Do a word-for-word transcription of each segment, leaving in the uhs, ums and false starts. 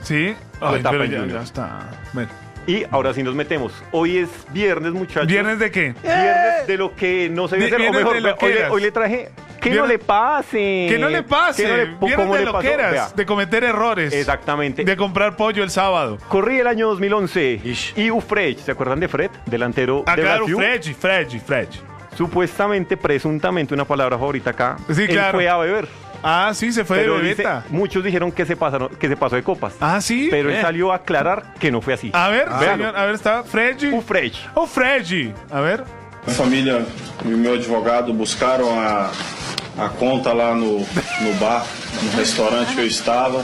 Sí, ay, pero ya, ya está. Bueno. Y ahora sí nos metemos. Hoy es viernes, muchachos. ¿Viernes de qué? Viernes de lo que no se debe hacer. O mejor, hoy le, hoy le traje que no le pase. Que no le pase. Que no le, viernes de lo que eras, de cometer errores. Exactamente. De comprar pollo el sábado. Corrí el año dos mil once. Ish. Y Ufrej, ¿se acuerdan de Fred? Delantero ah, de claro, Brasil. Ufrej, Ufrej, Ufrej. Supuestamente, presuntamente, una palabra favorita acá. Sí, él claro. fue a beber. Ah, sí, se fue pero de bebeta. Dice, muchos dijeron que se, pasaron, que se pasó de copas. Ah, sí. Pero eh. él salió a aclarar que no fue así. A ver, ah, señor, a ver, está Fred. Ufrej. O Fred. A ver. A família e o meu advogado buscaram a, a conta lá no, no bar, no restaurante que eu estava.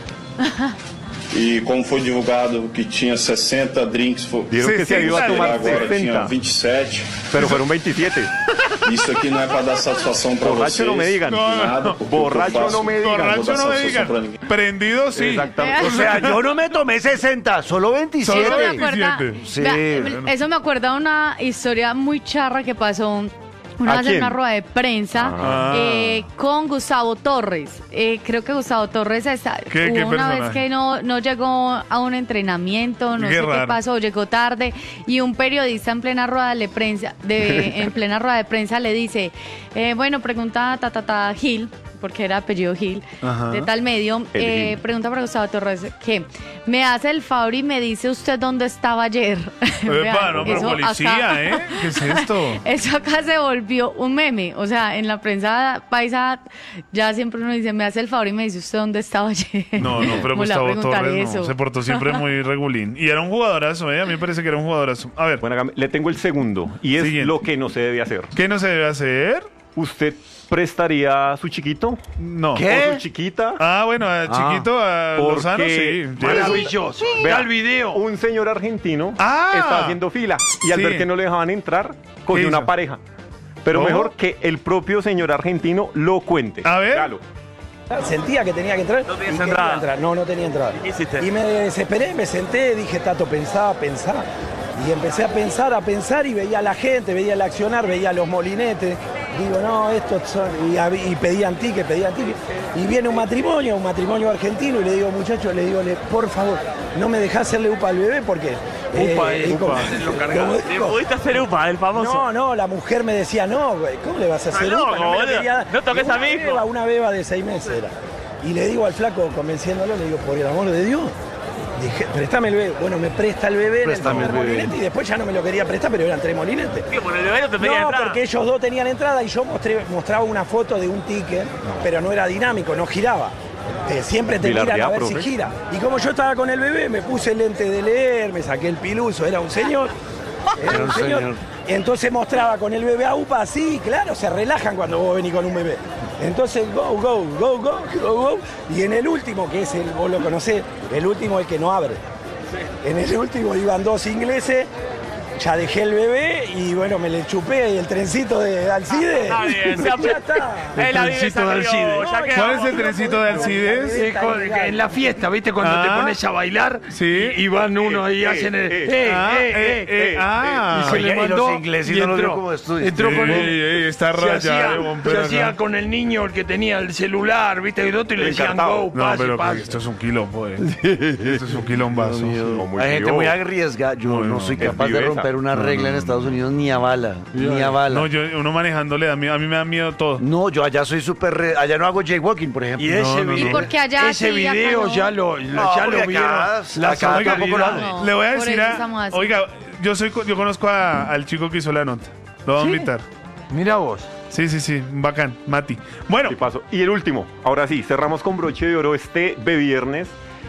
E como foi divulgado que tinha sesenta drinks, foi, Vieron que se iba a tomar agora sesenta. tinha vinte e sete. Pero fueron veintisiete. Isso aqui não é para dar satisfação para vocês. Borracho no me digan. No, no. Nada, Borracho no me digan. Borracho no me digan. Prendido sí. Exactamente. O sea, yo no me tomé sesenta, solo veintisiete. Solo Me acuerda, veintisiete. Sí, vea, bueno. Eso me acuerda de una historia muy charra que pasó una ¿A vez en quién? una rueda de prensa Ah. eh, con Gustavo Torres. Eh, creo que Gustavo Torres está, ¿Qué- hubo qué una personaje? vez que no, no llegó a un entrenamiento, no Qué sé raro. qué pasó, llegó tarde y un periodista en plena rueda de prensa, de, en plena rueda de prensa le dice, eh, bueno, pregunta ta ta ta Gil, porque era apellido Gil, Ajá. de tal medio, El eh, Gil. pregunta para Gustavo Torres que me hace el favor y me dice usted dónde estaba ayer. Epa, Vean, no, pero eso policía, acá- ¿eh? ¿Qué es esto? Eso acá se volvió un meme. O sea, en la prensa paisa ya siempre uno dice, me hace el favor y me dice usted dónde estaba ayer. No, no, pero ¿Cómo le va a Gustavo preguntar Torres no, eso? se portó siempre muy regulín. Y era un jugadorazo, ¿eh? A mí me parece que era un jugadorazo. A ver, Bueno, acá le tengo el segundo. Y es Siguiente. lo que no se debe hacer. ¿qué no se debe hacer? ¿Usted prestaría a su chiquito? No. ¿Qué? ¿O su chiquita? Ah, bueno, a Chiquito, a porque Lozano, sí. Maravilloso. Vea, Vea el video. Un señor argentino Ah. está haciendo fila y al Sí. ver que no le dejaban entrar, ¿Qué cogió hizo? una pareja. Pero ¿Cómo? mejor que el propio señor argentino lo cuente. A ver. Véalo. Sentía que tenía que entrar. No tenías y quería entrada. entrar. No, no tenía entrada. ¿Qué hiciste? Y me desesperé, me senté, dije, Tato, pensá, pensá. Y empecé a pensar, a pensar y veía a la gente, veía el accionar, veía los molinetes. Digo, no, estos son. Y, hab- y pedían ticket, pedían ticket. Y viene un matrimonio, un matrimonio argentino, y le digo, muchachos, le digo, le- por favor, no me dejás hacerle upa al bebé porque. Upa, eh, eh, como- upa. como ¿Le digo, pudiste hacer upa, el famoso? no, no, la mujer me decía, no, güey, ¿cómo le vas a hacer Está upa? loco, me lo boludo. quería dar. No toques Y una a mi hijo. beba, una beba de seis meses era. Y le digo al flaco, convenciéndolo, le digo, por el amor de Dios, dije, préstame el bebé. Bueno, me presta el bebé Préstame en el el bebé. molinete y después ya no me lo quería prestar, pero eran tres molinetes. Tío, por el bebé no te pedía No, entrada. porque ellos dos tenían entrada y yo mostré, mostraba una foto de un ticket, pero no era dinámico, no giraba. Eh, siempre te miran Bilardía, a ver profe. si gira. Y como yo estaba con el bebé, me puse el lente de leer, me saqué el piluso, era un señor. Era un señor. Entonces mostraba con el bebé a UPA así, claro, se relajan cuando vos venís con un bebé. Entonces, go, go, go, go, go, go. Y en el último, que es el, vos lo conocés, el último el que no abre. En el último iban dos ingleses, ya dejé el bebé y bueno, me le chupé el trencito de Alcide. Está bien, se ya apre- está. Eh, la trencito vida de salió, Alcide. ya ¿Cuál quedamos. es el trencito de Alcides? Eh, con- en la fiesta, ¿viste? Cuando Ah. te pones a bailar Sí. y, y van uno y eh, hacen el. eh, eh, Ah, eh, eh, eh, eh, ah. y se Oye, le y mandó. los ingleses y no lo entró. vio como estudio. Entró Ey, con el. ey, ey, está se rayado, hacía, hombre, se acá. hacía con el niño, el que tenía el celular, ¿viste? Y el otro y le El decían encartado. go, No, pase, pero pase. esto es un quilombo, eh. Esto es un quilombazo. No, muy Hay gente frío. muy arriesgada. Yo No, no, no, soy es capaz de viveza. romper una No, regla no, en no. Estados Unidos ni a bala. Ni a bala. No, yo, uno manejando le da miedo, a mí me da miedo todo. No, yo allá soy súper... re- Allá no hago jaywalking, por ejemplo. Y ese No, no, video- ¿Y por qué allá ese sí y acá video no? ya lo, No, ya porque lo acá- vieron. La acá oiga, tampoco lo hago. No, Le voy a por decir eso a... estamos así. Oiga, yo soy co- yo conozco a- al chico que hizo la nota. Lo voy a invitar. Mira vos. Sí, sí, sí, bacán, Mati. Bueno, Sí, paso. Y el último, ahora sí, cerramos con broche de oro este viernes.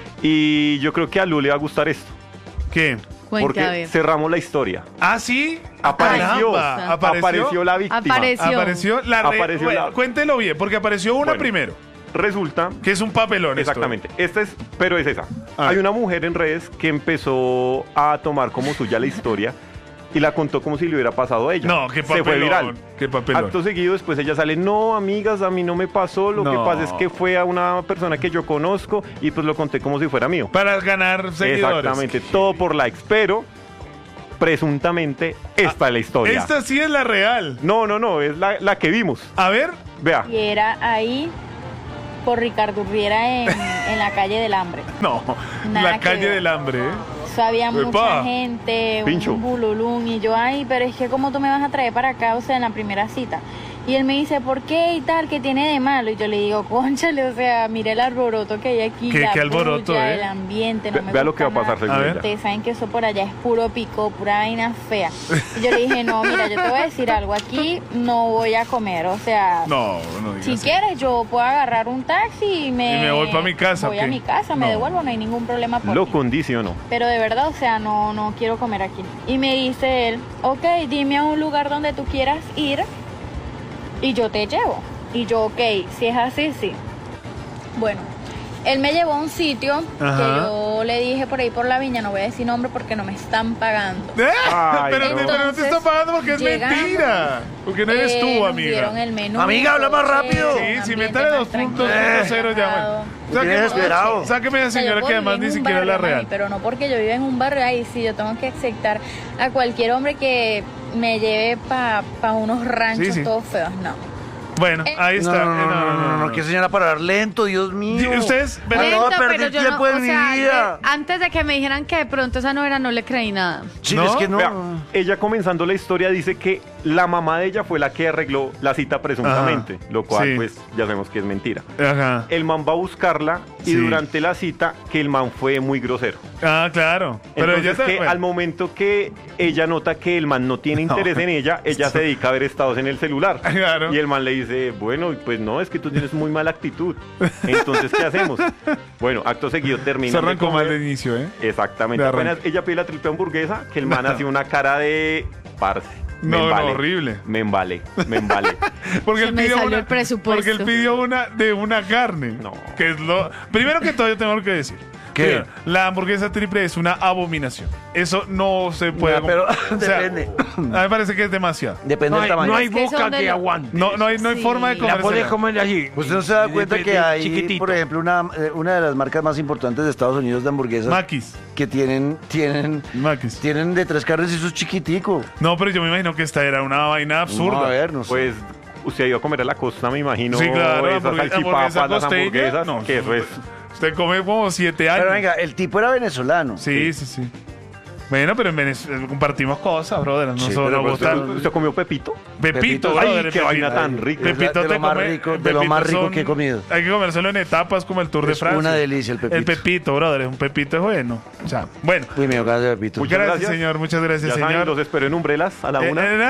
Y yo creo que a Lu le va a gustar esto. ¿qué? Cuente, porque a ver. cerramos la historia. Ah, sí. Apareció, Caramba, apareció, la víctima. Apareció. Apareció la re- Apareció bueno, la- Cuéntelo bien, porque apareció una Bueno. primero, Resulta que es un papelón. esto. Exactamente. Esta es, pero es esa. Ah. Hay una mujer en redes que empezó a tomar como suya la historia y la contó como si le hubiera pasado a ella. No, qué Se fue papelón, viral. qué papelón. Acto seguido, después ella sale, no, amigas, a mí no me pasó, lo No. que pasa es que fue a una persona que yo conozco y pues lo conté como si fuera mío. Para ganar seguidores. Exactamente, todo por likes, pero presuntamente esta es la historia. Esta sí es la real. No, no, no, es la, la que vimos. A ver. Vea. Y era ahí por Ricardo Urriera en, en la calle del Hambre. No, Nada la que calle ver. del hambre, ¿eh? O sea, había Epa. mucha gente, Pincho. un bululún, y yo, ay, pero es que ¿cómo tú me vas a traer para acá, o sea, en la primera cita? Y él me dice, ¿por qué y tal? ¿Qué tiene de malo? Y yo le digo, cónchale, o sea, mire el alboroto que hay aquí, ¿Qué- la qué alboroto, bulla, eh? el ambiente, no Ve- me vea lo gusta que va a pasar, nada. A ver. Ustedes saben que eso por allá es puro pico, pura vaina fea. Y yo le dije, no, mira, yo te voy a decir algo, aquí no voy a comer, o sea... No, no digas Si eso. quieres, yo puedo agarrar un taxi y me... Y me voy pa' mi casa, Voy ¿o a qué? mi casa, me No. devuelvo, no hay ningún problema por Lo mí. condiciono. Pero de verdad, o sea, no, no quiero comer aquí. Y me dice él, ok, dime a un lugar donde tú quieras ir y yo te llevo. Y yo, ok, si es así, sí. Bueno, él me llevó a un sitio Ajá. que yo le dije por ahí por la viña, no voy a decir nombre porque no me están pagando. ¡Eh! Ay, pero, no. pero no te Entonces, está pagando porque es llegamos, mentira. Porque no eres Eh, tú, nos amiga. dieron el menú, Amiga, habla más rápido. un Sí, si ambiente métale más dos puntos, tranquilo, punto cero ya, relajado. bueno. Te tienes desesperado. Sáqueme a esa O sea, yo señora puedo que además vivir ni en un siquiera es la barrio, real. mami, pero no porque yo viva en un barrio ahí, sí, yo tengo que aceptar a cualquier hombre que me lleve para pa unos ranchos Sí, sí. todos feos, no. Bueno, Eh, ahí No, está. no, no, no, no, no, no, qué señora para dar lento, Dios mío. Y ustedes, Ah, ¿verdad? no, Lento, perdí pero yo tiempo no, de o mi sea, vida. de- antes de que me dijeran que de pronto esa no era, no le creí nada. Sí, ¿No? es que no. Vea, ella comenzando la historia dice que la mamá de ella fue la que arregló la cita presuntamente, lo cual Sí. pues ya sabemos que es mentira. Ajá. El man va a buscarla y Sí. durante la cita que el man fue muy grosero. Ah, claro. Pero Entonces ella está- que bueno. al momento que ella nota que el man no tiene interés en ella, ella se dedica a ver estados en el celular. Claro. Y el man le dice, bueno, pues no, es que tú tienes muy mala actitud. Entonces, ¿qué hacemos? Bueno, acto seguido termina. Se arrancó mal de inicio, ¿eh? Exactamente. De arranque. Apenas ella pide la triple hamburguesa, que el man No. hace una cara de parce. me No, no, embale, horrible. Me embalé, me embalé. Porque Se él me pidió salió una, el presupuesto. Porque él pidió una de una carne. No. Que es lo. Primero que todo, yo tengo que decir. ¿Qué? Primero, la hamburguesa triple es una abominación. Eso no se puede. No, pero o sea, depende. A mí me parece que es demasiado. Depende No del hay, tamaño. no hay Es que boca son de que lo- aguante. No, no hay, no hay Sí. forma de La comer. puedes comer allí. Usted no se da De- cuenta de- que de hay, chiquitito. por ejemplo, una, eh, una de las marcas más importantes de Estados Unidos de hamburguesas Maquis. que tienen, tienen, Maquis. tienen de tres carnes y eso es chiquitico. No, pero yo me imagino que esta era una vaina absurda. No, a ver, no sé. Pues usted ha ido a comer a la costa, me imagino. Sí, claro, esas hamburguesa- salchipapas, hamburguesa las costeña, hamburguesas, no, que eso es... Usted come como siete años. Pero venga, el tipo era venezolano. Sí, sí, sí. Bueno, pero en Venezuela compartimos cosas, brother. No Sí, solo pero nos pues, gusta ¿Usted, el- usted comió pepito? Pepito, Pepito, brother. ay, el qué pepito. vaina tan rica. Es la- Pepito de te lo más come- rico- de Pepito lo más rico son- que he comido. Hay que comérselo en etapas como el Tour de Es Francia. una delicia el pepito. El pepito, brother. Un pepito es bueno. O sea, bueno. Uy, me dio ganas de pepito. Muchas gracias, gracias. señor. Muchas gracias, Ya saben, señor. los espero en Umbrelas a la Eh, una. eh,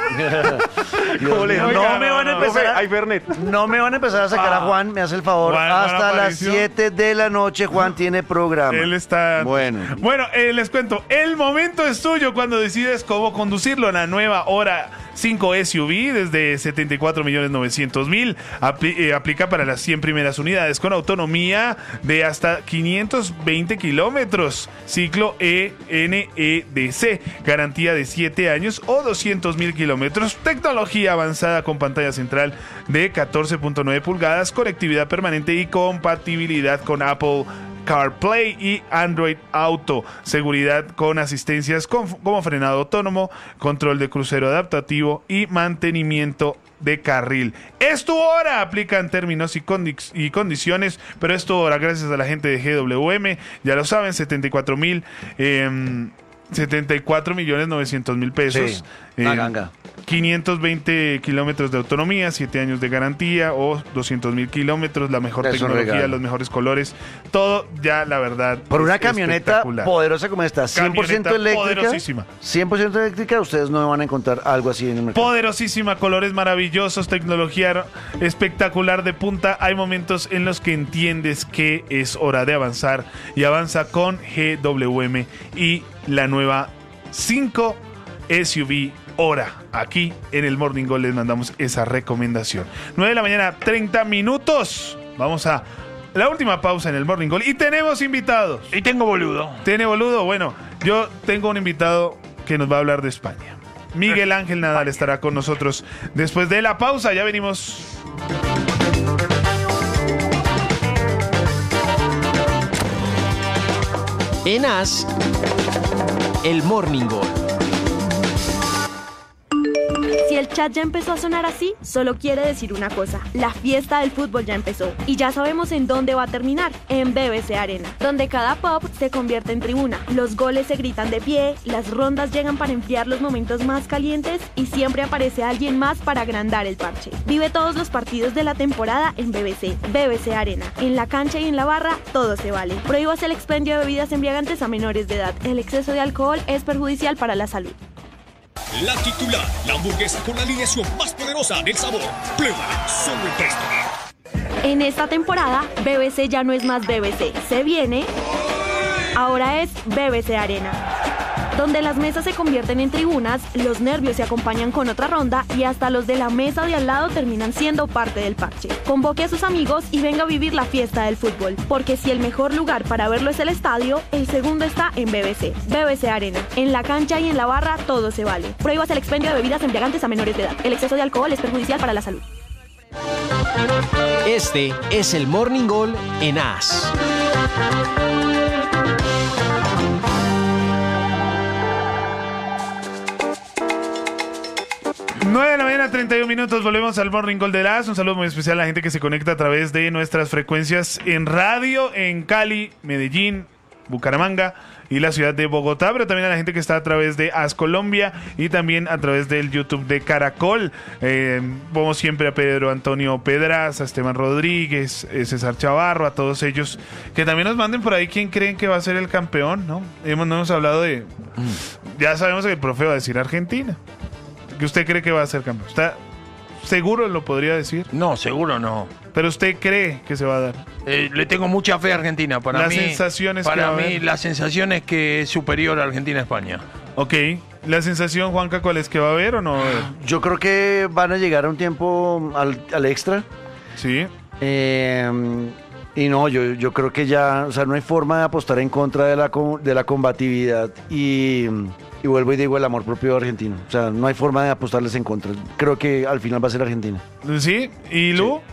Dios ¿Cómo le mío, digo? no me van a no, Profe, empezar a- hay Fernet. No me van a empezar a sacar a Ah. Juan, me hace el favor. Juan, Juan Hasta las apareció. siete de la noche Juan tiene programa. Él está. Bueno. Bueno, eh, les cuento. El momento es tuyo cuando decides cómo conducirlo en la nueva Hora cinco S U V desde setenta y cuatro millones novecientos mil. Apli- eh, aplica para las cien primeras unidades con autonomía de hasta quinientos veinte kilómetros. Ciclo E N E D C. Garantía de siete años o doscientos mil kilómetros. Tecnología avanzada con pantalla central de catorce punto nueve pulgadas. Conectividad permanente y compatibilidad con Apple CarPlay y Android Auto, seguridad con asistencias con- como frenado autónomo, control de crucero adaptativo y mantenimiento de carril. Es tu hora, aplican términos y, condi- y condiciones, pero es tu hora gracias a la gente de G W M, ya lo saben, setenta y cuatro mil, eh, setenta y cuatro millones novecientos mil pesos. Sí, una Eh, ganga. quinientos veinte kilómetros de autonomía, siete años de garantía o doscientos mil kilómetros, la mejor Es un tecnología, regalo. los mejores colores, todo ya la verdad. Por es una camioneta espectacular. poderosa como esta, cien por ciento Camioneta eléctrica. poderosísima. cien por ciento eléctrica, ustedes no van a encontrar algo así en el mercado. Poderosísima, colores maravillosos, tecnología espectacular de punta. Hay momentos en los que entiendes que es hora de avanzar y avanza con G W M y la nueva cinco S U V Hora. Aquí en el Morning Gold les mandamos esa recomendación. nueve de la mañana, treinta minutos. Vamos a la última pausa en el Morning Gold y tenemos invitados. Y tengo boludo. ¿Tiene boludo? Bueno, yo tengo un invitado que nos va a hablar de España. Miguel Ángel Nadal estará con nosotros después de la pausa. Ya venimos. En As, el Morning Gold. Si el chat ya empezó a sonar así, solo quiere decir una cosa: la fiesta del fútbol ya empezó. Y ya sabemos en dónde va a terminar, en B B C Arena, donde cada pop se convierte en tribuna. Los goles se gritan de pie, las rondas llegan para enfriar los momentos más calientes y siempre aparece alguien más para agrandar el parche. Vive todos los partidos de la temporada en B B C, B B C Arena. En la cancha y en la barra, todo se vale. Prohíbas el expendio de bebidas embriagantes a menores de edad. El exceso de alcohol es perjudicial para la salud. La titular, la hamburguesa con la alineación más poderosa del sabor. Pruébala solo en Presto. En esta temporada, B B C ya no es más B B C. Se viene... Ahora es B B C Arena, donde las mesas se convierten en tribunas, los nervios se acompañan con otra ronda y hasta los de la mesa de al lado terminan siendo parte del parche. Convoque a sus amigos y venga a vivir la fiesta del fútbol, porque si el mejor lugar para verlo es el estadio, el segundo está en B B C, B B C Arena. En la cancha y en la barra todo se vale. Prohíbas el expendio de bebidas embriagantes a menores de edad. El exceso de alcohol es perjudicial para la salud. Este es el Morning Gol en A S. nueve de la mañana, treinta y un minutos, volvemos al Morning Call de las. Un saludo muy especial a la gente que se conecta a través de nuestras frecuencias en radio en Cali, Medellín, Bucaramanga y la ciudad de Bogotá, pero también a la gente que está a través de A S Colombia y también a través del YouTube de Caracol. Eh, como siempre a Pedro Antonio Pedraza, a Esteban Rodríguez, eh, César Chavarro, a todos ellos que también nos manden por ahí quién creen que va a ser el campeón, ¿no? Hemos, no hemos hablado de... Ya sabemos que el profe va a decir Argentina. ¿Qué usted cree que va a ser campeón? ¿Está seguro lo podría decir? No, seguro no. ¿Pero usted cree que se va a dar? Eh, le tengo mucha fe a Argentina. Para Las mí, sensaciones para que va a mí haber. la sensación es que es superior a Argentina-España. Ok. ¿La sensación, Juanca, cuál es? ¿Que va a haber o no va a haber? Yo creo que van a llegar a un tiempo al, al extra. Sí. Eh, y no, yo, yo creo que ya, o sea, no hay forma de apostar en contra de la, co- de la combatividad y, y vuelvo y digo el amor propio argentino. O sea, no hay forma de apostarles en contra. Creo que al final va a ser Argentina. ¿Sí? ¿Y Lu? Sí.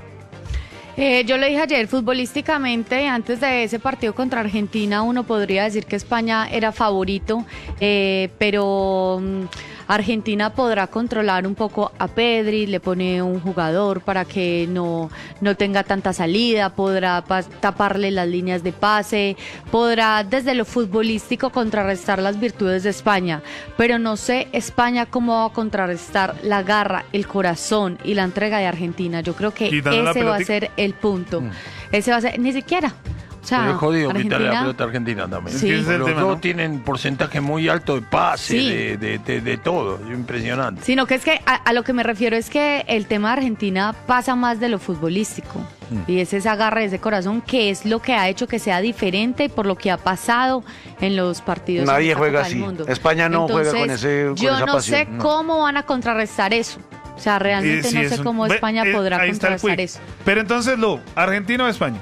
Eh, yo le dije ayer, futbolísticamente, antes de ese partido contra Argentina, uno podría decir que España era favorito, eh, pero um, Argentina podrá controlar un poco a Pedri, le pone un jugador para que no, no tenga tanta salida, podrá pa- taparle las líneas de pase, podrá desde lo futbolístico contrarrestar las virtudes de España, pero no sé España cómo va a contrarrestar la garra, el corazón y la entrega de Argentina. Yo creo que Quitando la ese va a pelotica. ser el punto. Mm. Ese va a ser, ni siquiera. O sea, Pero es jodido Argentina, quitarle la pelota a Argentina también. Sí. Es que ese es el Los tema, dos ¿no? tienen porcentaje muy alto de pase, Sí. de, de, de, de todo. Impresionante. Sino que es que a, a lo que me refiero es que el tema de Argentina pasa más de lo futbolístico. Mm. Y es esa garra, ese corazón, que es lo que ha hecho que sea diferente por lo que ha pasado en los partidos. Nadie en esta juega Copa del así. Mundo. España no Entonces, juega con, ese, con yo esa no pasión. sé No. cómo van a contrarrestar eso. O sea, realmente Eh, sí, no es sé un- cómo Ve, España eh, podrá ahí está el contrarrestar quiz. eso. Pero entonces, Lu, ¿Argentina o España?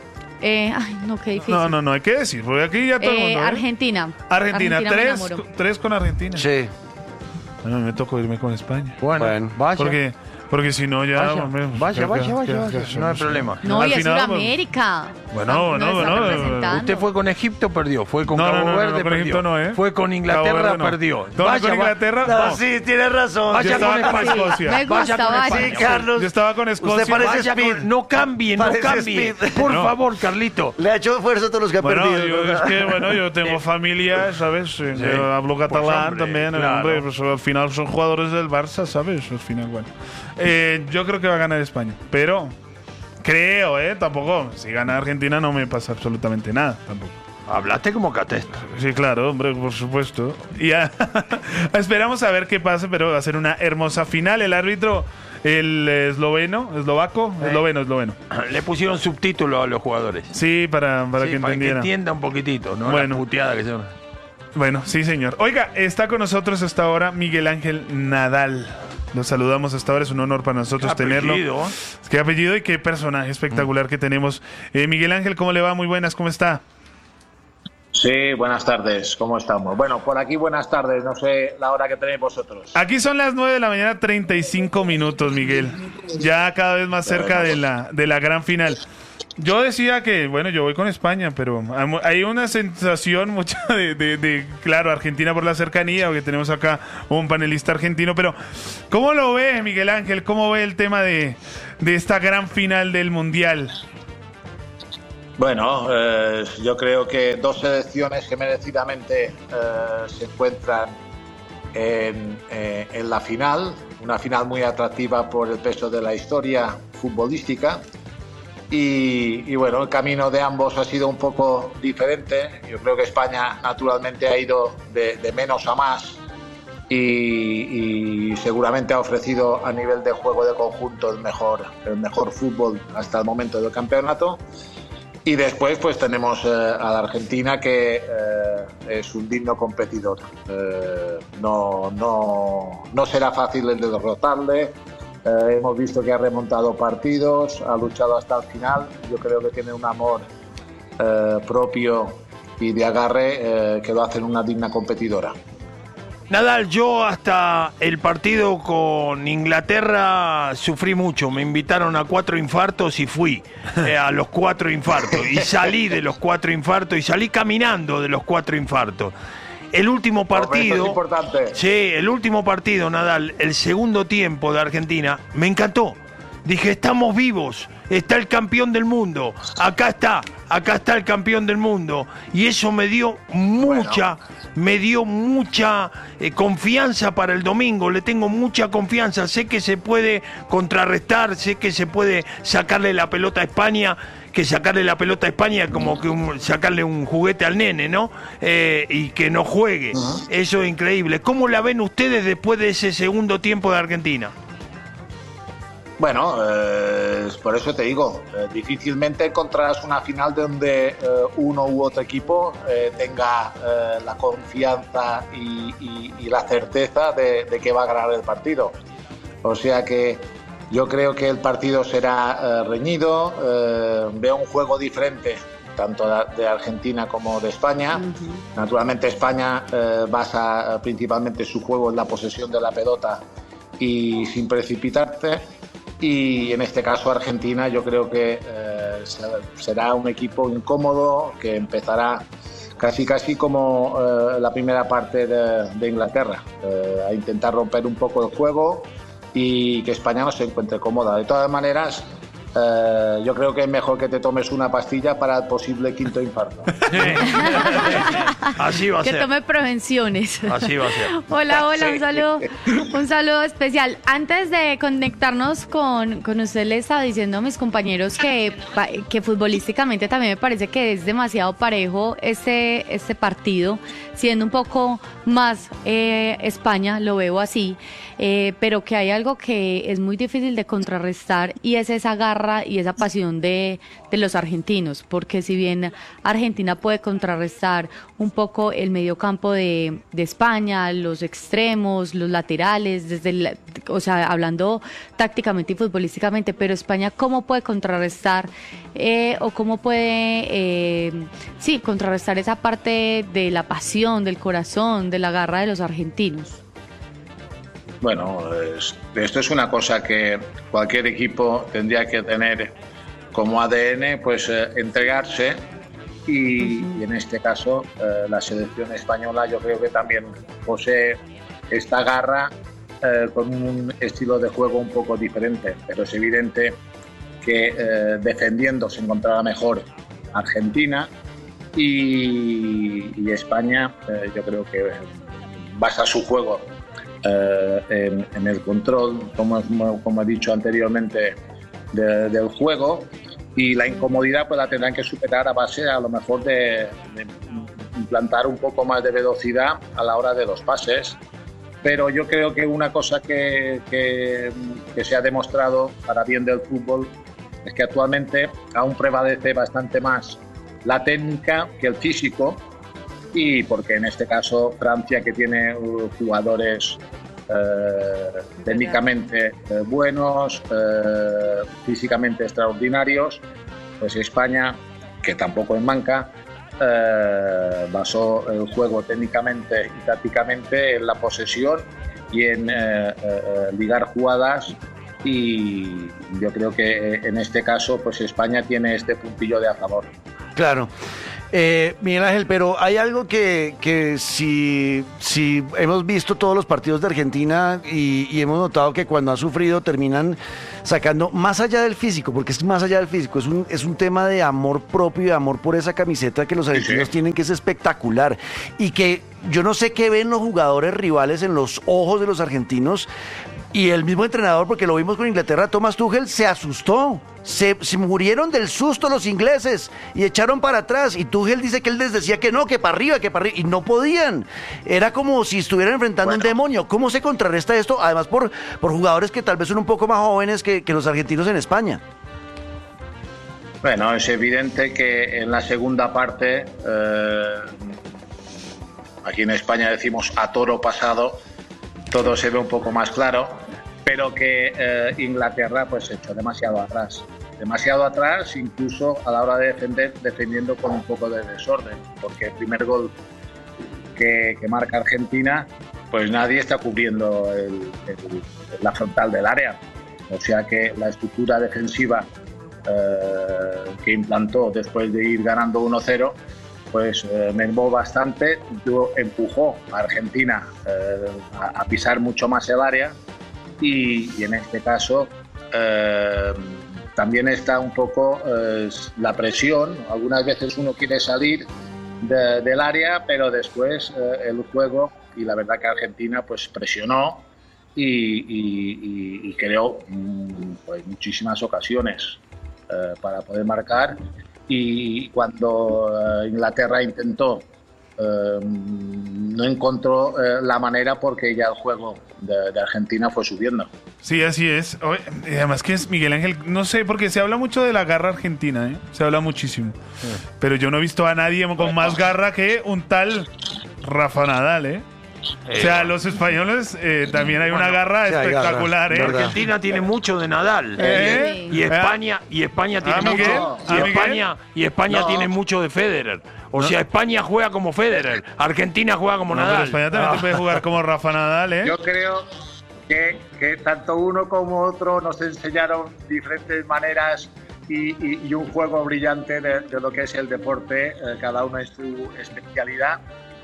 Eh, ay, no, qué difícil. No, no, no, hay que decir, porque aquí ya todo el Eh, mundo... ¿eh? Argentina. Argentina, me tres, enamoró. tres con Argentina. Sí. Bueno, me tocó irme con España. Bueno, Bueno, vaya. Porque, porque si no ya... Vaya, hombre, vaya, ¿qué- vaya, qué- vaya, qué- vaya, qué- no hay qué- problema. No, Al y es final, Sudamérica. Bueno, No bueno, está bueno, representando. Usted fue con Egipto, perdió. Fue con No, Cabo no, no, no, Verde, no, con perdió. Egipto no, ¿eh? Fue con Cabo Inglaterra, Verde no. perdió. No, Vaya, con va- Inglaterra, No, no. sí, tienes razón. Vaya Yo estaba con con España. Escocia. Me gusta, Vaya con vaya. Sí, España. Carlos. Yo estaba con Escocia. Usted parece Vaya Speed. con- no cambie, no Parece cambie. Speed. Por No. favor, Carlito. Le ha hecho fuerza a todos los que ha Bueno, perdido. yo, ¿no? es que bueno, yo tengo familia, ¿sabes? Eh, Sí. yo hablo Pues, catalán hombre, también, claro. hombre, pues, al final son jugadores del Barça, ¿sabes? Al final, bueno. Eh, yo creo que va a ganar España, pero creo, ¿eh? Tampoco, si gana Argentina no me pasa absolutamente nada, tampoco. Hablaste como Catesta. Sí, claro, hombre, por supuesto. Y ya, esperamos a ver qué pasa, pero va a ser una hermosa final. El árbitro, el esloveno, eslovaco, Eh. esloveno, esloveno. Le pusieron subtítulos a los jugadores. Sí, para, para Sí, que para que entendiera. entienda un poquitito, ¿no? Bueno. La puteada que se llama. Bueno, sí, señor. Oiga, está con nosotros hasta ahora Miguel Ángel Nadal. Lo saludamos hasta ahora, es un honor para nosotros Qué tenerlo. apellido. Qué apellido y qué personaje espectacular que tenemos. Eh, Miguel Ángel, ¿cómo le va? Muy buenas, ¿cómo está? Sí, buenas tardes, ¿cómo estamos? Bueno, por aquí buenas tardes, no sé la hora que tenéis vosotros. Aquí son las nueve de la mañana, treinta y cinco minutos, Miguel. Ya cada vez más cerca de la, de la gran final. Yo decía que, bueno, yo voy con España, pero hay una sensación mucha de, de, de, claro, Argentina por la cercanía, porque tenemos acá un panelista argentino, pero ¿cómo lo ve, Miguel Ángel? ¿Cómo ve el tema de, de esta gran final del Mundial? Bueno, eh, yo creo que dos selecciones que merecidamente eh, se encuentran en, eh, en la final, una final muy atractiva por el peso de la historia futbolística. Y, y bueno, el camino de ambos ha sido un poco diferente. Yo creo que España naturalmente ha ido de, de menos a más y, y seguramente ha ofrecido a nivel de juego de conjunto el mejor, el mejor fútbol hasta el momento del campeonato. Y después pues tenemos eh, a la Argentina, que eh, es un digno competidor. Eh, no, no, no será fácil el de derrotarle. Eh, hemos visto que ha remontado partidos, ha luchado hasta el final. Yo creo que tiene un amor eh, propio y de agarre eh, que lo hacen una digna competidora. Nadal, yo hasta el partido con Inglaterra sufrí mucho. Me invitaron a cuatro infartos y fui eh, a los cuatro infartos. Y salí de los cuatro infartos y salí caminando de los cuatro infartos. El último partido, es importante. Sí, el último partido, Nadal, el segundo tiempo de Argentina, me encantó. Dije, estamos vivos, está el campeón del mundo, acá está, acá está el campeón del mundo. Y eso me dio mucha, bueno. me dio mucha eh, confianza para el domingo, le tengo mucha confianza. Sé que se puede contrarrestar, sé que se puede sacarle la pelota a España, que sacarle la pelota a España como que un, sacarle un juguete al nene, ¿no? Eh, y que no juegue. Uh-huh. Eso es increíble. ¿Cómo la ven ustedes después de ese segundo tiempo de Argentina? Bueno, eh, por eso te digo, eh, difícilmente encontrarás una final donde eh, uno u otro equipo eh, tenga eh, la confianza y, y, y la certeza de, de que va a ganar el partido. O sea que yo creo que el partido será eh, reñido, eh, veo un juego diferente tanto de Argentina como de España. Uh-huh. Naturalmente España eh, basa principalmente su juego en la posesión de la pelota y sin precipitarse. Y en este caso Argentina yo creo que eh, será un equipo incómodo que empezará casi casi como eh, la primera parte de, de Inglaterra, eh, a intentar romper un poco el juego y que España no se encuentre cómoda. De todas maneras, eh, yo creo que es mejor que te tomes una pastilla para el posible quinto infarto. Así va a que ser. Que tome prevenciones. Así va a ser. Hola, hola, Sí. un saludo, un saludo especial. Antes de conectarnos con, con usted, le estaba diciendo a mis compañeros que, que futbolísticamente también me parece que es demasiado parejo este, este partido, siendo un poco más eh, España, lo veo así, eh, pero que hay algo que es muy difícil de contrarrestar y es esa garra y esa pasión de, de los argentinos, porque si bien Argentina puede contrarrestar un poco el mediocampo de, de España, los extremos, los laterales, desde el, o sea, hablando tácticamente y futbolísticamente, pero España, ¿cómo puede contrarrestar eh, o cómo puede, eh, sí, contrarrestar esa parte de la pasión, del corazón, de la garra de los argentinos? Bueno, es, esto es una cosa que cualquier equipo tendría que tener como A D N, pues eh, entregarse y, uh-huh. y en este caso eh, la selección española yo creo que también posee esta garra eh, con un estilo de juego un poco diferente, pero es evidente que eh, defendiendo se encontrará mejor Argentina y, y España eh, yo creo que basa su juego Eh, en, en el control, como, como he dicho anteriormente, de, del juego, y la incomodidad pues la tendrán que superar a base a lo mejor de, de implantar un poco más de velocidad a la hora de los pases. Pero yo creo que una cosa que, que, que se ha demostrado para bien del fútbol es que actualmente aún prevalece bastante más la técnica que el físico, y porque en este caso Francia, que tiene uh, jugadores eh, técnicamente eh, buenos, eh, físicamente extraordinarios, pues España, que tampoco es manca, eh, basó el juego técnicamente y tácticamente en la posesión y en eh, eh, ligar jugadas y yo creo que en este caso pues España tiene este puntillo de a favor. Claro. Eh, Miguel Ángel, pero hay algo que, que si, si hemos visto todos los partidos de Argentina y, y hemos notado que cuando ha sufrido terminan sacando más allá del físico, porque es más allá del físico, es un, es un tema de amor propio y de amor por esa camiseta que los argentinos sí, sí. tienen, que es espectacular y que yo no sé qué ven los jugadores rivales en los ojos de los argentinos. Y el mismo entrenador, porque lo vimos con Inglaterra, Thomas Tuchel, se asustó. Se, se murieron del susto los ingleses y echaron para atrás. Y Tuchel dice que él les decía que no, que para arriba, que para arriba. Y no podían. Era como si estuvieran enfrentando bueno. un demonio. ¿Cómo se contrarresta esto? Además, por, por jugadores que tal vez son un poco más jóvenes que, que los argentinos en España. Bueno, es evidente que en la segunda parte, eh, aquí en España decimos a toro pasado, todo se ve un poco más claro, pero que eh, Inglaterra pues se echó demasiado atrás, demasiado atrás incluso a la hora de defender, defendiendo con un poco de desorden, porque el primer gol que, que marca Argentina, pues nadie está cubriendo el, el, la frontal del área, o sea que la estructura defensiva eh, que implantó después de ir ganando uno cero, pues eh, mermó bastante, empujó a Argentina eh, a, a pisar mucho más el área y, y en este caso eh, también está un poco eh, la presión. Algunas veces uno quiere salir de, del área, pero después eh, el juego, y la verdad que Argentina pues presionó y, y, y, y creó pues, muchísimas ocasiones eh, para poder marcar. Y cuando uh, Inglaterra intentó, uh, no encontró uh, la manera porque ya el juego de, de Argentina fue subiendo. Sí, así es. Además que es Miguel Ángel, no sé, porque se habla mucho de la garra argentina, ¿eh? Se habla muchísimo. Sí. Pero yo no he visto a nadie con bueno. más garra que un tal Rafa Nadal, ¿eh? Eh, o sea, los españoles eh, también hay bueno, una garra sí, espectacular, garra, ¿eh? Argentina tiene mucho de Nadal. ¿Eh? Y España y España tiene ¿Ah, mucho ¿Ah, y España y España no. tiene mucho de Federer. O no. sea, España juega como Federer, Argentina juega como no, Nadal. España también ah. puede jugar como Rafa Nadal, ¿eh? Yo creo que, que tanto uno como otro nos enseñaron diferentes maneras y, y, y un juego brillante de, de lo que es el deporte, eh, cada uno en su especialidad.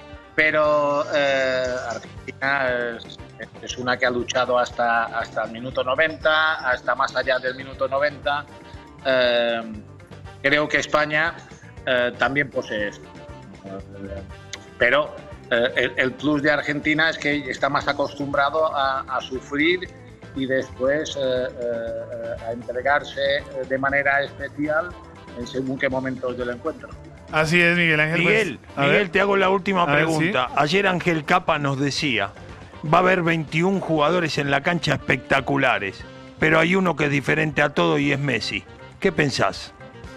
Pero eh, Argentina es, es una que ha luchado hasta, hasta el minuto noventa, hasta más allá del minuto noventa. Eh, creo que España eh, también posee esto. Eh, pero eh, el, el plus de Argentina es que está más acostumbrado a, a sufrir y después eh, eh, a entregarse de manera especial en según qué momentos del encuentro. Así es, Miguel Ángel. Miguel, pues, Miguel ver, te hago la última pregunta. Ver, ¿sí? Ayer Ángel Capa nos decía, va a haber veintiún jugadores en la cancha espectaculares, pero hay uno que es diferente a todo y es Messi. ¿Qué pensás?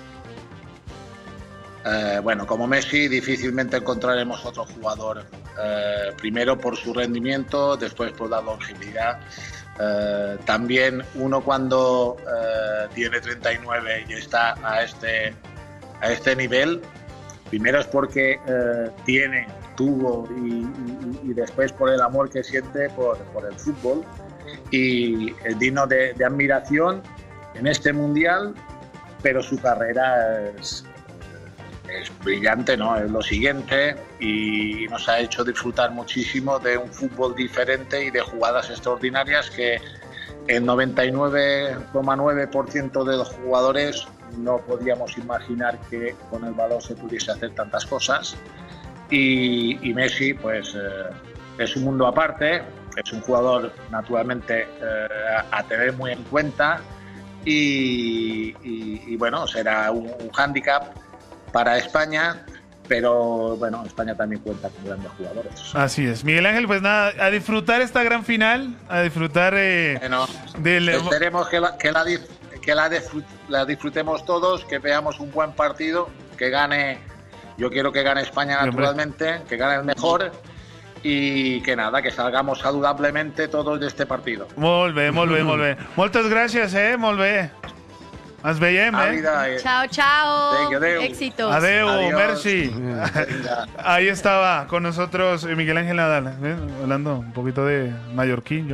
Eh, bueno, como Messi difícilmente encontraremos otro jugador. Eh, primero por su rendimiento, después por la longevidad. Eh, también uno cuando eh, tiene treinta y nueve y está a este, a este nivel, primero es porque eh, tiene, tuvo y, y, y después por el amor que siente por, por el fútbol y es digno de, de admiración en este mundial, pero su carrera es, es brillante, ¿no? Es lo siguiente y nos ha hecho disfrutar muchísimo de un fútbol diferente y de jugadas extraordinarias que el noventa y nueve coma nueve por ciento de los jugadores no podíamos imaginar que con el balón se pudiese hacer tantas cosas y, y Messi pues eh, es un mundo aparte, es un jugador naturalmente eh, a tener muy en cuenta y, y, y bueno, será un, un hándicap para España, pero bueno, España también cuenta con grandes jugadores. Así es. Miguel Ángel, pues nada, a disfrutar esta gran final, a disfrutar eh, bueno, del... Esperemos que la, que la que la, la disfrutemos todos, que veamos un buen partido, que gane, yo quiero que gane España naturalmente, que gane el mejor y que nada, que salgamos saludablemente todos de este partido. Molt bé, molt bé, molt bé. Moltes gràcies, eh, molt bé. Ens veiem, eh? Chao, chao. Éxitos. Adeu, Adiós. Merci. Ahí estaba con nosotros Miguel Ángel Nadal, ¿eh? Hablando un poquito de mallorquín, yo.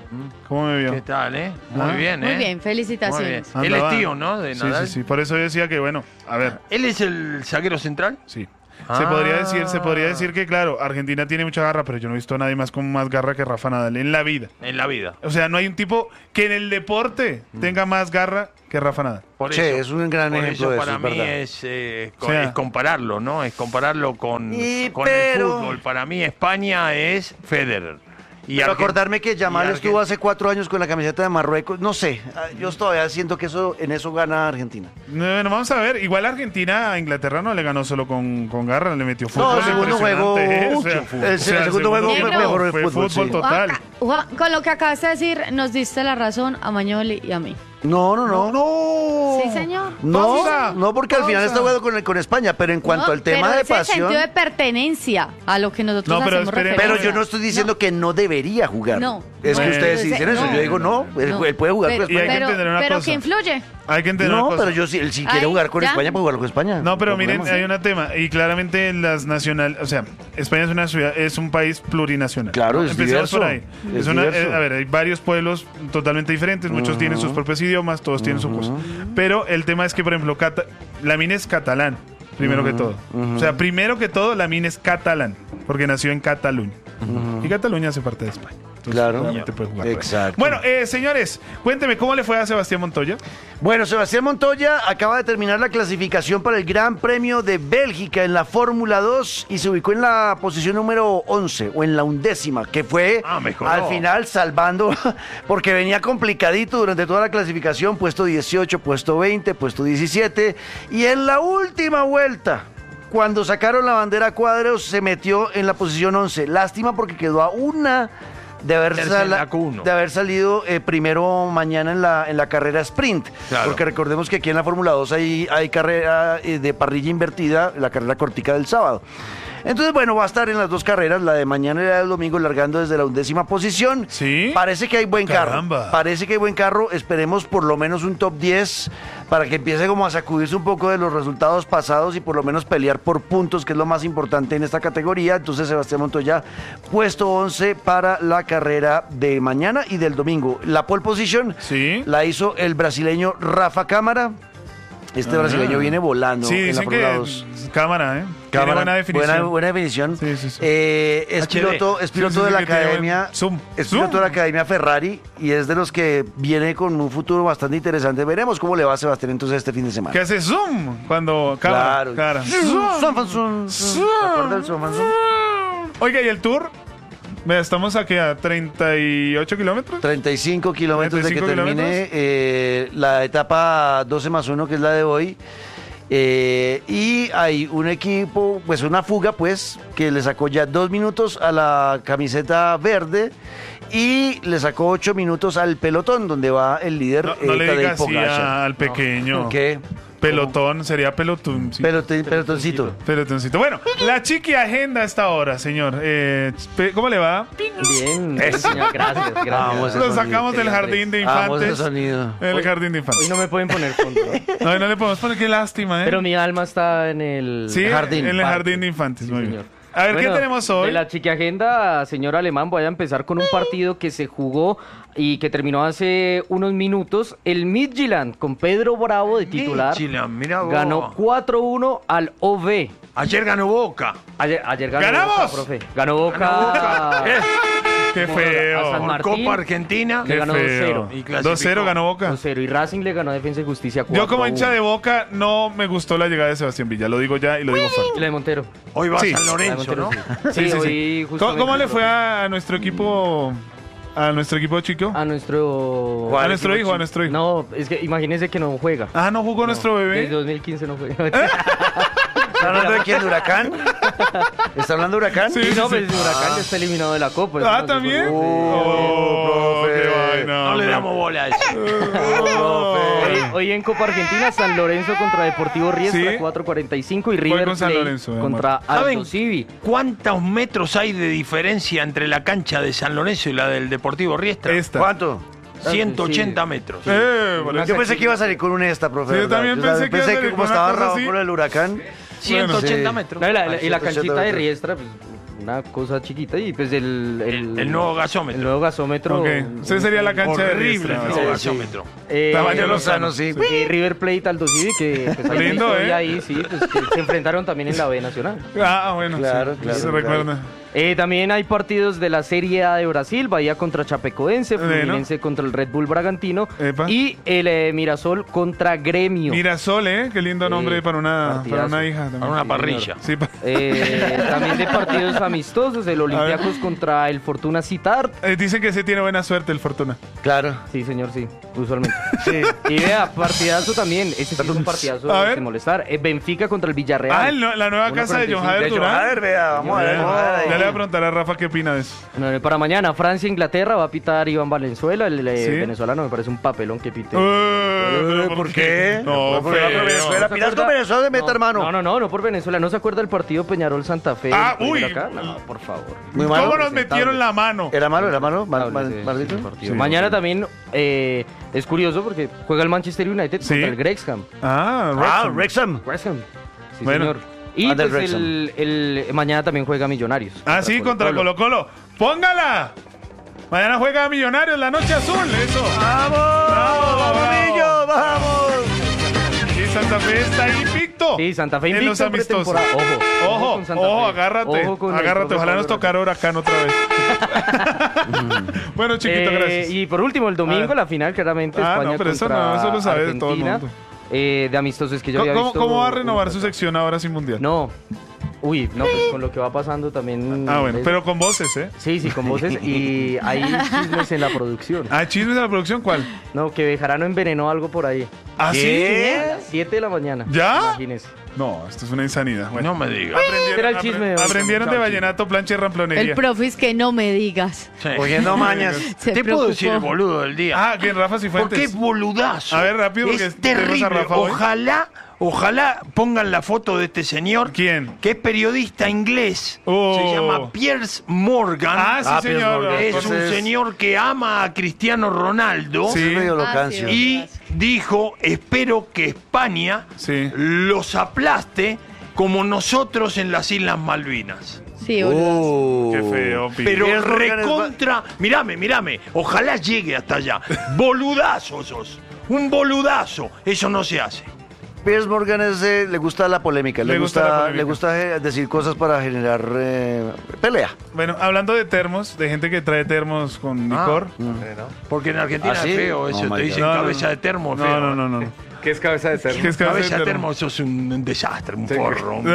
¿Cómo me vio? ¿Qué tal, eh? Muy Ah. bien, ¿eh? Muy bien, felicitaciones. Muy bien. Él Andaba- es tío, ¿no? De Sí, Nadal. sí, sí. Por eso yo decía que, bueno, a ver. ¿Él es el zaguero central? Sí. Ah. Se podría decir, se podría decir que, claro, Argentina tiene mucha garra, pero yo no he visto a nadie más con más garra que Rafa Nadal en la vida. En la vida. O sea, no hay un tipo que en el deporte tenga más garra que Rafa Nadal. Por Che, eso, es un gran por ejemplo eso de eso, para es mí verdad. es, eh, co- O sea- es compararlo, ¿no? Es compararlo con, Y con pero- el fútbol. Para mí España es Federer. Y Pero Argen- acordarme que Yamal y estuvo Argen- hace cuatro años con la camiseta de Marruecos, no sé, ah, yo todavía siento que eso en eso gana Argentina. Bueno, vamos a ver. Igual Argentina a Inglaterra no le ganó solo con, con garra, le metió No, fútbol. el segundo impresionante, juego, ¿eh? O mucho sea, fútbol. o El sea, segundo juego fue tiempo mejor el fue fútbol, fútbol sí. total. Juanca, Juan, con lo que acabas de decir, nos diste la razón a Mañoli y a mí. No, no, no. No. Sí, señor. No, Pausa, no, porque al final pausa. está jugando con, con España, pero en cuanto No, al tema pero de es el pasión. sentido de pertenencia a lo que nosotros No, pero hacemos espere, referencia. Pero yo no estoy diciendo que no debería jugar. No. Es que No. ustedes sí dicen eso. No. Yo digo no, él, No. él puede jugar pero, con Y hay España. que pero, entender una pero cosa. que influye. Hay que entender No, una cosa. pero yo sí, él si quiere Ay, jugar con ya. España, puede jugar con España. No, pero hay miren, problema. hay un tema. Y claramente las nacional, o sea, España es una ciudad, es un país plurinacional. Claro, es Empecemos diverso, por ahí. es Es una, diverso. eh, a ver, hay varios pueblos totalmente diferentes, muchos tienen sus propios idiomas, todos tienen su cosa. Pero el tema es que, por ejemplo, Cata- Lamine es catalán, primero que todo. O sea, primero que todo, Lamine es catalán, porque nació en Cataluña. Y Cataluña hace parte de España. Entonces, Claro. claramente puede jugar por ahí. Exacto. Bueno, eh, señores, cuénteme, ¿cómo le fue a Sebastián Montoya? Bueno, Sebastián Montoya acaba de terminar la clasificación para el Gran Premio de Bélgica en la Fórmula dos y se ubicó en la posición número once o en la undécima, que fue Ah, mejoró. al final salvando, porque venía complicadito durante toda la clasificación, puesto dieciocho, puesto veinte, puesto diecisiete, y en la última vuelta, cuando sacaron la bandera a cuadros, se metió en la posición once. Lástima porque quedó a una de haber, Tercera en sala- la Q uno. de haber salido eh, primero mañana en la, en la carrera sprint. Claro. Porque recordemos que aquí en la Fórmula dos hay, hay carrera eh, de parrilla invertida, la carrera cortica del sábado. Entonces, bueno, va a estar en las dos carreras, la de mañana y la del domingo, largando desde la undécima posición. Sí. Parece que hay buen Caramba. carro. Parece que hay buen carro. Esperemos por lo menos un top diez para que empiece como a sacudirse un poco de los resultados pasados y por lo menos pelear por puntos, que es lo más importante en esta categoría. Entonces, Sebastián Montoya, puesto once para la carrera de mañana y del domingo. La pole position Sí. la hizo el brasileño Rafa Cámara. Este Ah. brasileño viene volando Sí, en la dicen Fórmula que dos. cámara, ¿eh? Tiene Cámara, buena definición. Buena, buena definición. Sí, sí, sí. Eh, es H D. piloto, es piloto Sí, sí, de sí, la que tiene academia. buen zoom. Es Zoom. piloto de la academia Ferrari y es de los que viene con un futuro bastante interesante. Veremos cómo le va a Sebastián entonces este fin de semana. Que hace zoom cuando cámara. Claro. cara. Zoom, zoom, zoom, zoom. ¿Se acuerda del zoom, zoom? Oiga, ¿y el tour? Vea, estamos aquí a treinta y ocho kilómetros. treinta y cinco kilómetros de que treinta y cinco termine kilómetros. eh, la etapa doce más uno, que es la de hoy. Eh, y hay un equipo, pues una fuga, pues, que le sacó ya dos minutos a la camiseta verde y le sacó ocho minutos al pelotón, donde va el líder No, no eh, le Tadej diga así Pogačar. a- al pequeño. ¿Qué? Pelotón, sería pelotón. sí. Pelotón- pelotoncito. Pelotoncito. Bueno, la chiqui agenda a esta hora, señor. Eh, pe- ¿Cómo le va? Bien, señor, gracias, gracias. Vamos, ese Lo sonido. sacamos del jardín de Vamos, ese infantes. sonido. El jardín de infantes. Hoy no me pueden poner fondo, ¿no? No, no le podemos poner, qué lástima, ¿eh? Pero mi alma está en el sí, jardín. en el Parque. jardín de infantes. Sí, muy bien. señor. A ver, Bueno, ¿qué tenemos hoy? De la chiqui agenda, señor Alemán, voy a empezar con un partido que se jugó y que terminó hace unos minutos. El Midtjylland, con Pedro Bravo de titular, Midtjylland, mira vos. ganó cuatro uno al O V. Ayer ganó Boca. Ayer, ayer ganó ¡Ganamos! Boca, profe. Ganó Boca. Ganó Boca. Eh, Qué a San feo. Martín. Copa Argentina. Le Qué ganó dos cero. feo. Y clasificó. dos cero ganó Boca. dos cero. Y Racing le ganó a Defensa y Justicia cuatro Yo como a hincha uno. de Boca no me gustó la llegada de Sebastián Villa. Lo digo ya y lo digo Y fuerte. la de Montero. Hoy va Sí. a San Lorenzo, La ¿no? de Montero, sí. Sí, Sí, sí, hoy sí. ¿Cómo, justamente cómo le lo- fue a, a nuestro equipo? A nuestro equipo chico. A nuestro... A nuestro hijo, a nuestro hijo. No, es que imagínese que no juega. Ah, no jugó nuestro Desde bebé. dos mil quince no juega. ¿Está hablando de quién? ¿De Huracán? ¿Está hablando de Huracán? Sí, Sí, no, sí, pues sí. Huracán ya está eliminado de la Copa. Ah, entonces, ¿también? pues, Oh, profe. qué vaina, No le hombre. damos bola a eso. Hoy, hoy en Copa Argentina, San Lorenzo contra Deportivo Riestra, Sí. cuatro cuarenta y cinco, y River con San Plate Lorenzo, mi amor. contra ¿Saben Aldo Civi. cuántos metros hay de diferencia entre la cancha de San Lorenzo y la del Deportivo Riestra? Esta. ¿Cuánto? ciento ochenta metros. Eh, por eso. Yo pensé que iba a salir con un esta, profe. Sí, yo ¿verdad? también pensé que iba a salir como con una estaba cosa Raúl así. con el Huracán. ciento ochenta sí. metros. No, y la, la- y la ciento ochenta canchita de metros. Riestra, pues, una cosa chiquita y pues el... El, el nuevo gasómetro. El nuevo gasómetro. Ok, ese sería la cancha de horrible el Riestra. nuevo Sí, gasómetro. Eh, Tamaño Lozano, Lozano, sí. Y River Plate Aldo Civi, que pues, hay Lindo, una historia ¿eh? ahí, sí, pues, que se enfrentaron también en la B Nacional. Ah, bueno, Claro, sí, claro, se claro. recuerda. Eh, también hay partidos de la Serie A de Brasil, Bahía contra Chapecoense, Bueno. Fluminense contra el Red Bull Bragantino Epa. y el eh, Mirasol contra Gremio. Mirasol, ¿eh? Qué lindo nombre Sí, para una, partidazo. para una hija. también. Para una Sí, parrilla. Sí, pa- Eh, también de partidos amistosos, el Olympiacos contra el Fortuna Sittard. eh, dicen que se tiene buena suerte el Fortuna. Claro. Sí, señor, sí, usualmente. Sí. Y vea, partidazo también, ese sí es un partidazo A ver. sin molestar. Eh, Benfica contra el Villarreal. Ah, el no- la nueva Una casa de John cuarenta y cinco. Javier De John Durán. Javier, vea, vamos a ver. Ya, vamos a ver ya ahí. le voy a preguntar a Rafa qué opina de eso. No, para mañana, Francia-Inglaterra va a pitar Iván Valenzuela, el eh, ¿Sí? venezolano, me parece un papelón que pite. Eh, ¿pero ¿Por qué? No, Porque feo. Venezuela, ¿No se Piras con acuerda? Venezuela de meta, No, hermano. No, no, no, no por Venezuela. ¿No se acuerda del partido Peñarol-Santa Fe? Ah, el uy. acá? No, por favor. Muy malo. ¿Cómo nos metieron la mano? ¿Era malo? ¿Era malo? Mal- Hable, mal- sí, ¿Maldito? sí, partido. Sí, Mañana sí. también eh, es curioso porque juega el Manchester United Sí. contra el Wrexham. Ah, Ah, Wrexham. Wrexham. Wrexham. Sí, Bueno. señor. Y Ah, del pues Wrexham. el, el- mañana también juega Millonarios. Ah, sí, contra Colo-Colo. Colo Colo. ¡Póngala! Mañana juega Millonarios, la noche azul, eso. ¡Vamos! ¡Vamos, bravo. Millo! ¡Vamos! Y Santa Fe está invicto. Sí, Santa Fe En invicto los en amistosos. pretemporada. Ojo, Ojo, con Santa ojo, Fe. agárrate. Ojo con el agárrate, profe ojalá Pablo nos tocara Huracán otra vez. Bueno, chiquito, Eh, gracias. Y por último, el A domingo, ver. la final, claramente, Ah, España no, pero eso contra no, eso lo sabe Argentina. todo el mundo. Eh, de amistosos que yo ¿Cómo, había cómo- visto. cómo va a renovar su sección ahora sin mundial? No. Uy, no, pues con lo que va pasando también. Ah, bueno, es- pero con voces, ¿eh? Sí, sí, con voces. Y hay chismes en la producción. Ah, chismes de la producción, ¿cuál? No, que Bejarano envenenó algo por ahí. ¿Ah, sí? A las siete de la mañana. ¿Ya? Imagínese. No, esto es una insanidad. Bueno. No me digas. Aprendieron, Era el chisme de apre- hoy. aprendieron de vallenato, plancha y ramplonería. El profe es que no me digas. Sí. Cogiendo mañas. Se Te puedo preocupó. decir el boludo del día. Ah, que Rafa Cifuentes. Porque es boludazo. A ver, rápido, porque es tenemos a terrible. Rafa hoy. Ojalá, ojalá pongan la foto de este señor. ¿Quién? Que es periodista inglés. Oh. Se llama Piers Morgan. Ah, sí, Ah, Piers señor. Morgan. Es un Entonces- señor que ama a Cristiano Ronaldo. Sí. Es medio Ah, locancio. sí. Y dijo, espero que España Sí. los aplaste como nosotros en las Islas Malvinas. Sí, boludo. Uh. Qué feo, Pi. Pero Piers Morgan es recontra... Mirame, mirame. Ojalá llegue hasta allá. Boludazo sos. Un boludazo. Eso no se hace. Piers Morgan es, eh, le gusta la polémica, le, Le gusta gusta, la polémica. le gusta eh, decir cosas para generar eh, pelea. Bueno, hablando de termos, de gente que trae termos con licor. Porque en Argentina ¿Ah, sí? es feo. Eso Oh, my te dicen God. No, no, cabeza no. de termo. No, feo. no, no, no. ¿Qué es cabeza de termo? ¿Qué es cabeza, Cabeza de termo? termo, eso es un, un desastre, un Sí. forro. un-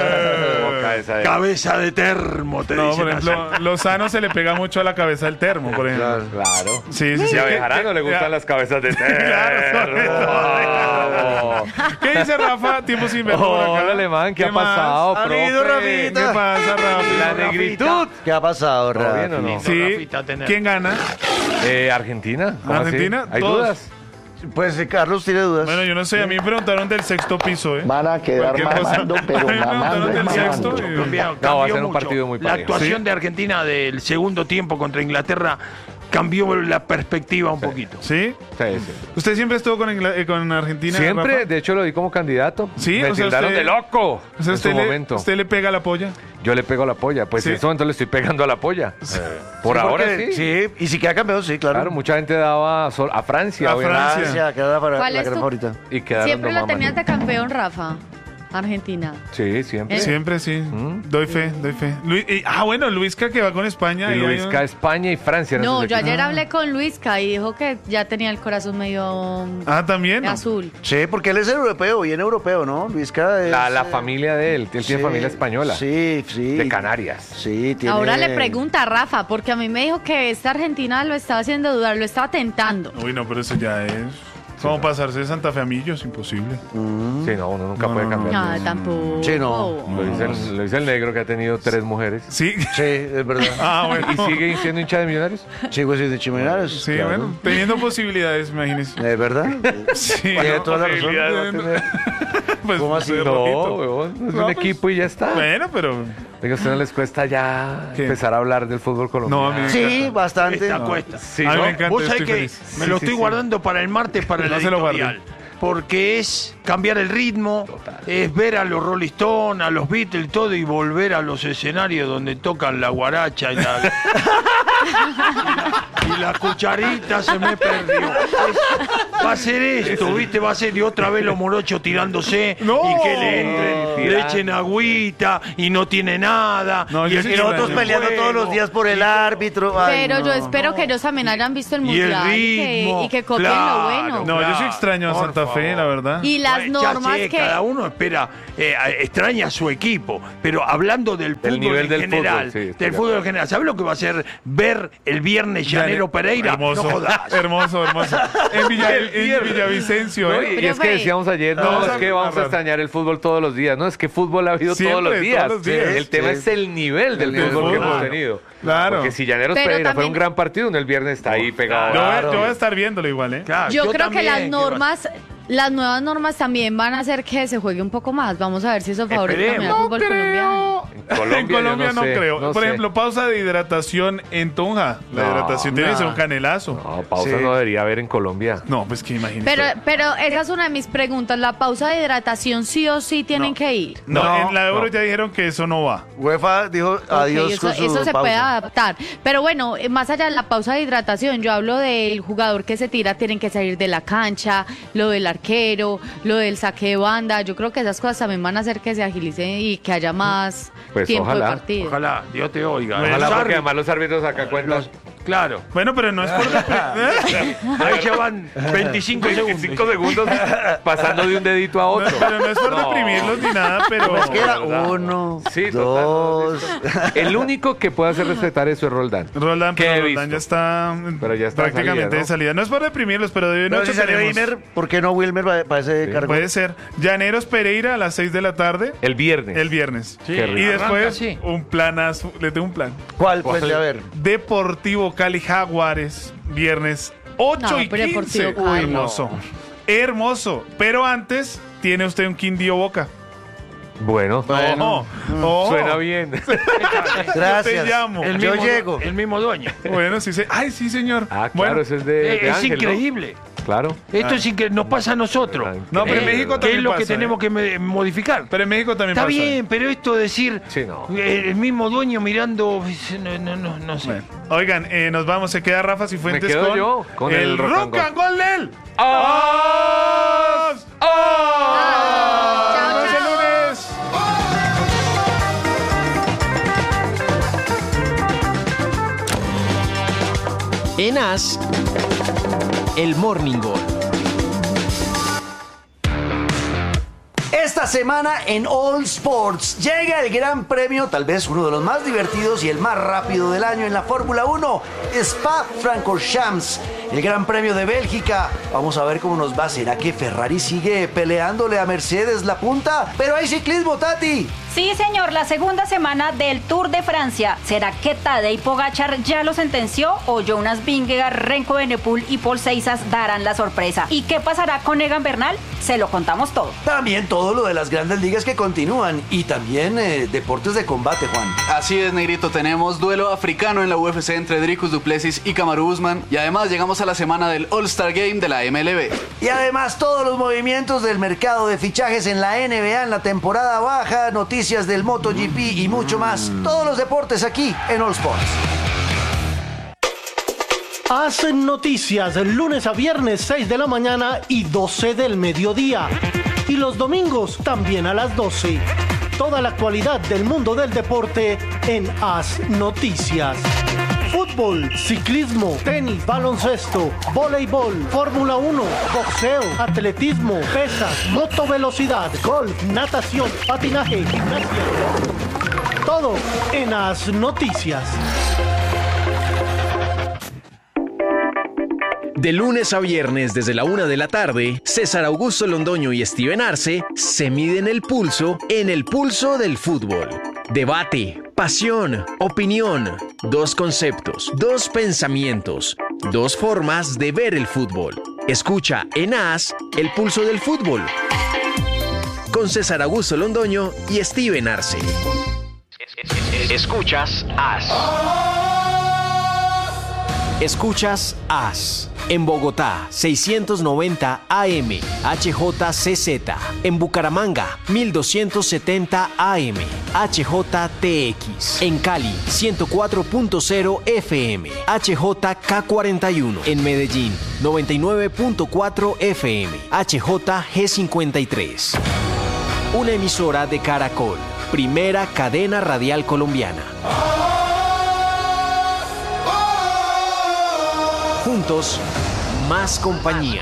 Eh. Cabeza de Cabeza de termo, te No, dicen por ejemplo, allá. Lozano se le pega mucho a la cabeza del termo, por ejemplo. Claro. Sí, sí, sí. Y a ¿Qué- Bejarano qué- le gustan ya- las cabezas de Claro, sobre termo. todo. ¿Qué dice Rafa? Tiempo sin verlo por acá. Hola, Alemán, ¿qué, ha más? pasado, ¿Ha profe? venido, ¿Qué Rafita? pasa, Rafa? La negritud. ¿Qué ha pasado, ¿Todo bien Rafi? o no? Sí. Rafita, tener. ¿Quién gana? Eh, Argentina. ¿Cómo así? ¿Argentina? ¿Hay Todos. dudas? Pues eh, Carlos tiene dudas. Bueno, yo no sé, a mí me preguntaron del sexto piso, ¿eh? Van a quedar Cualquier cosa. mamando, pero A mí me mamando preguntaron es del sexto. mamando. y- Cambia- No, va a cambió ser un mucho. partido muy La parejo. actuación Sí. de Argentina del segundo tiempo contra Inglaterra cambió la perspectiva un poquito. ¿Sí? Sí, sí. ¿Usted siempre estuvo con, Ingla- eh, con Argentina? Siempre, Rafa? de hecho, lo vi como candidato. Sí, Me o sea, tildaron usted- de loco O sea, en su usted, le, momento. ¿usted le pega la polla? Yo le pego a la polla. Pues Sí. en este momento le estoy pegando a la polla. Por Sí, ahora porque- sí. Sí, y si queda campeón, sí, claro. Claro, mucha gente daba sol- a Francia. A obviamente. Francia. Francia, que era la, ¿Cuál la es gran tu- favorita. Y quedaron Siempre lo nomás tenías de campeón, Rafa. Argentina. Sí, siempre. ¿Eh? Siempre sí. Mm. Doy fe, doy fe. Luis- y- ah, bueno, Luisca que va con España. Y y hay Luisca, un- España y Francia. No, esos yo equipos. ayer hablé con Luisca y dijo que ya tenía el corazón medio Ah, también. ¿no? azul. Sí, porque él es europeo, bien europeo, ¿no? Luisca es... La, la eh, familia de él. Él tiene sí, familia española. Sí, sí. De Canarias. Sí, tiene... Ahora le pregunta a Rafa, porque a mí me dijo que esta Argentina lo estaba haciendo dudar, lo estaba tentando. Uy, no, pero eso ya es. ¿Cómo pasarse de Santa Fe a Millos? Imposible. Sí, no, uno nunca No, puede no, cambiar. No, tampoco. Sí, no. Lo dice, el, lo dice el negro que ha tenido tres mujeres. Sí. Sí, es verdad. Ah, bueno. ¿Y sigue siendo hincha de Millonarios? Sí, pues sí, de Chimenarios. Sí, claro. bueno, teniendo posibilidades, imagínese. ¿Es verdad? Sí, Tiene no, toda la razón. posibilidades va a tener. Pues, ¿Cómo así? de No, rojito. weón, es No, un pues, equipo y ya está. Bueno, pero. Oiga, ¿a ustedes no les cuesta ya ¿Qué? empezar a hablar del fútbol colombiano? No, a mí me Sí, encanta. bastante. Esta No. cuesta. Sí, A mí ¿no? me encanta, Vos sabés estoy que feliz. me Sí, lo sí, estoy sí. guardando para el martes para el No se lo guarde. editorial. porque es cambiar el ritmo, es ver a los Rolling Stones, a los Beatles, todo, y volver a los escenarios donde tocan la guaracha y la, y la, y la cucharita se me perdió. Es- va a ser esto, ¿viste? Va a ser y otra vez los morochos tirándose No. y que le entren, le echen agüita y no tiene nada. No, y yo el sí Y tipo nosotros de peleando juego. todos los días por el árbitro. Ay, Pero yo no. espero que ellos también hayan visto el Y el mundial y que, ritmo, y que copien claro. lo bueno. No, yo sí Claro, extraño a por Santa Fe, favor. la verdad. Y las Bueno, ya normas sé, que... cada uno espera, eh, extraña a su equipo, pero hablando del fútbol nivel en del general, fútbol, sí, estoy del de fútbol en general, ¿sabes lo que va a ser ver el viernes Llanero Pereira? Hermoso, No jodas. hermoso, hermoso. En, Villa, en Villavicencio, No, ¿eh? y, y es que decíamos ayer, no, Vamos es a que vamos a agarrar. extrañar el fútbol todos los días. No, es que fútbol ha habido Siempre, todos los días. todos los días. El tema Sí. es el nivel del El del fútbol que fútbol. hemos tenido. Claro. Porque si Llaneros Pero Pereira fue también- un gran partido, uno el viernes está ahí pegado. Yo, voy- Claro. yo voy a estar viéndolo igual, ¿eh? Claro, Yo, creo también, que las ¿qué normas, las nuevas normas también van a hacer que se juegue un poco más. Vamos a ver si eso favorece también al Esperemos. fútbol colombiano. En Colombia, en Colombia yo no, sé, creo. no Por sé. ejemplo, pausa de hidratación en Tunja. La No, hidratación tiene que ser no. un canelazo. No, pausa Sí. no debería haber en Colombia. No, pues que imagínate. Pero, pero esa es una de mis preguntas. ¿La pausa de hidratación sí o sí tienen No. que ir? no, No, en la Euro no. ya dijeron que eso no va. UEFA dijo Ok, adiós eso, con su eso se pausa. puede adaptar. Pero bueno, eh, más allá de la pausa de hidratación, yo hablo del jugador que se tira, tienen que salir de la cancha, lo del arquero, lo del saque de banda. Yo creo que esas cosas también van a hacer que se agilice y que haya más Pues tiempo ojalá, de partido. Ojalá, Dios te oiga. Bueno, Los Ojalá, porque árbitros, además los árbitros acá cuentan claro. Bueno, pero no es por... Ahí ya van veinticinco segundos. veinticinco segundos pasando de un dedito a No, otro. pero no es por No. deprimirlos ni nada, pero... Pues queda verdad. uno, Sí, total, dos. El único que puede hacer respetar eso es Roldán. Roldán, ¿Qué pero he Roldán visto? ya está, Pero ya está prácticamente salida, ¿no? de salida. No es por deprimirlos, pero de No, noche si salió tenemos- Wilmer, ¿por qué no Wilmer para, para ese Sí. cargo? Puede ser. Llaneros Pereira a las seis de la tarde. El viernes. El viernes. Sí, Qué rico. Y arranca después así. un planazo. Les tengo un plan. ¿Cuál? Pues a ver. Deportivo Cali Jaguares. Viernes ocho No, y pero quince. Deportivo Cali. Uy, hermoso. Hermoso. Pero antes tiene usted un Quindío Boca. Bueno, Ojo, ojo. suena bien. Gracias. te llamo. El Yo mismo, llego. El mismo dueño. Bueno, sí, sí. Ay, sí, señor. Ah, claro, Bueno, ese es de, Eh, de es Ángel, ¿no? increíble. Claro. Esto es increíble. Nos pasa a nosotros. No, pero en Eh, México ¿Qué también es lo pasa, que tenemos eh. que me- modificar? pero en México también Está pasa. bien, pero esto de decir Sí, no. eh, el mismo dueño mirando, no, no, no, no sé. Bueno, oigan, eh, nos vamos. Se queda Rafa Cifuentes quedo con, yo, con el rock and rock and roll de él. ¡Ah! ¡Os! ¡Ah! Chao, Nos vemos el chao. lunes. En As, el Morning Goal. Esta semana en All Sports llega el gran premio, tal vez uno de los más divertidos y el más rápido del año en la Fórmula uno, Spa-Francorchamps, el gran premio de Bélgica. Vamos a ver cómo nos va. ¿Será que Ferrari sigue peleándole a Mercedes la punta? Pero hay ciclismo, Tati. Sí, señor, la segunda semana del Tour de Francia. ¿Será que Tadej Pogačar ya lo sentenció o Jonas Vingegaard, Renko Benepul y Paul Seizas darán la sorpresa? ¿Y qué pasará con Egan Bernal? Se lo contamos todo. También todo lo de las grandes ligas que continúan y también eh, deportes de combate, Juan. Así es, Negrito, tenemos duelo africano en la U F C entre Dricus du Plessis y Kamaru Usman y además llegamos a la semana del All-Star Game de la M L B. Y además todos los movimientos del mercado de fichajes en la N B A en la temporada baja, noticias del MotoGP y mucho más. Todos los deportes aquí en All Sports. Hacen noticias lunes a viernes seis de la mañana y doce del mediodía. Y los domingos también a las doce. Toda la actualidad del mundo del deporte en Haz Noticias. Fútbol, ciclismo, tenis, baloncesto, voleibol, Fórmula uno, boxeo, atletismo, pesas, motovelocidad, golf, natación, patinaje, gimnasia. Todo en Haz Noticias. De lunes a viernes desde la una de la tarde, César Augusto Londoño y Steven Arce se miden el pulso en el pulso del fútbol. Debate, pasión, opinión, dos conceptos, dos pensamientos, dos formas de ver el fútbol. Escucha en As el pulso del fútbol con César Augusto Londoño y Steven Arce. Escuchas As. Escuchas As. En Bogotá, seiscientos noventa A M, H J C Z. En Bucaramanga, mil doscientos setenta A M, H J T X. En Cali, ciento cuatro punto cero F M, H J K cuarenta y uno. En Medellín, noventa y nueve punto cuatro F M, H J G cincuenta y tres. Una emisora de Caracol, primera cadena radial colombiana. Juntos, más compañía.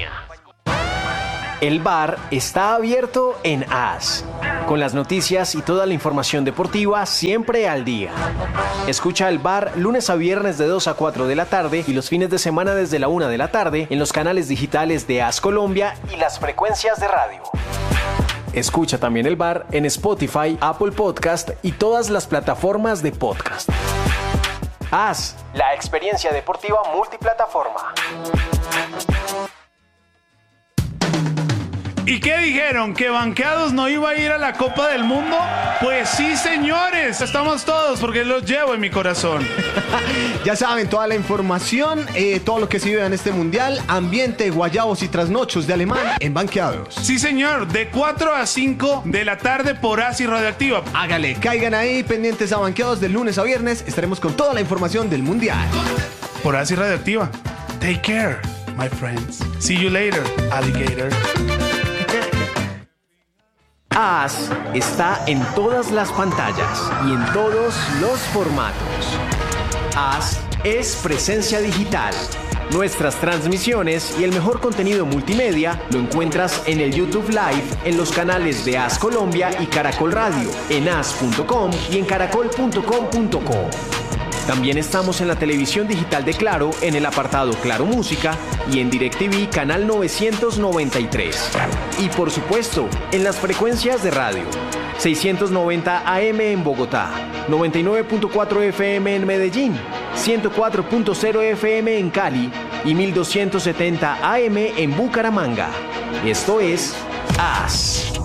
El bar está abierto en A S, con las noticias y toda la información deportiva siempre al día. Escucha el bar lunes a viernes de dos a cuatro de la tarde y los fines de semana desde la una de la tarde en los canales digitales de A S Colombia y las frecuencias de radio. Escucha también el bar en Spotify, Apple Podcast y todas las plataformas de podcast. A S, la experiencia deportiva multiplataforma. ¿Y qué dijeron? ¿Que Banqueados no iba a ir a la Copa del Mundo? Pues sí, señores, estamos todos porque los llevo en mi corazón. Ya saben, toda la información, eh, todo lo que se vive en este mundial, ambiente, guayabos y trasnochos de alemán en Banqueados. Sí, señor, de cuatro a cinco de la tarde por A S I Radioactiva. Hágale, caigan ahí pendientes a Banqueados de lunes a viernes, estaremos con toda la información del mundial. Por A S I Radioactiva. Take care, my friends. See you later, alligator. A S está en todas las pantallas y en todos los formatos. A S es presencia digital. Nuestras transmisiones y el mejor contenido multimedia lo encuentras en el YouTube Live, en los canales de A S Colombia y Caracol Radio, en a s punto com y en caracol punto com punto co. También estamos en la televisión digital de Claro, en el apartado Claro Música y en DirecTV canal novecientos noventa y tres. Y por supuesto, en las frecuencias de radio. seiscientos noventa A M en Bogotá, noventa y nueve punto cuatro F M en Medellín, ciento cuatro punto cero F M en Cali y mil doscientos setenta A M en Bucaramanga. Esto es A S.